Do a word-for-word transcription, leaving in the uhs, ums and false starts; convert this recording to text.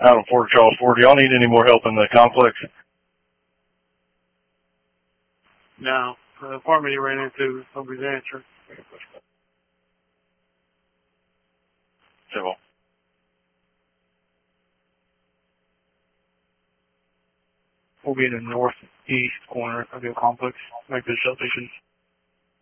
Out on Fort Charles Ford. Do y'all need any more help in the complex? No. The apartment you ran into, nobody's answering. Civil. We'll be in the northeast corner of your complex, like the substation.